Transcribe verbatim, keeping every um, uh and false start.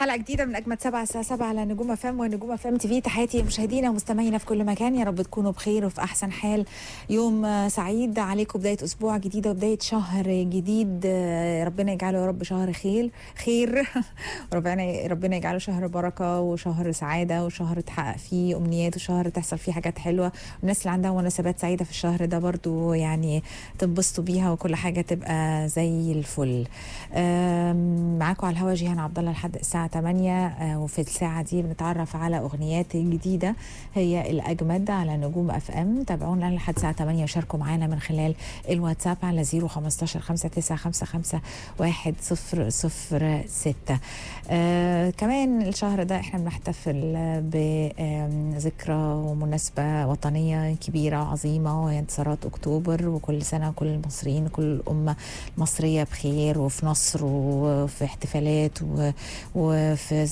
حلقة جديدة من أجمد سبعة الساعة سبعة على نجوم اف ام ونجوم اف ام تي في. تحياتي مشاهدينا ومستمعينا في كل مكان، يا رب تكونوا بخير وفي أحسن حال. يوم سعيد عليكم، بداية أسبوع جديدة وبداية شهر جديد، ربنا يجعله يا رب شهر خير خير ربنا ربنا يجعله شهر بركة وشهر سعادة وشهر تحقق فيه أمنيات وشهر تحصل فيه حاجات حلوة. والناس اللي عندها مناسبات سعيدة في الشهر ده برضو يعني تنبسطوا بيها وكل حاجة تبقى زي الفل. معاكم على الهوا جيهان عبد الله لحد الساعة ثمانية، وفي الساعة دي بنتعرف على أغنيات جديدة هي الأجمد على نجوم اف ام. تابعونا لحد الساعة ثمانية وشاركوا معانا من خلال الواتساب على صفر خمستاشر خمسة تسعة خمسة خمسة واحد صفر صفر ستة. آه كمان الشهر ده احنا بنحتفل بذكرى ومناسبة وطنية كبيرة عظيمة وهي انتصارات أكتوبر، وكل سنة كل المصريين كل الأمة المصرية بخير وفي نصر وفي احتفالات وفي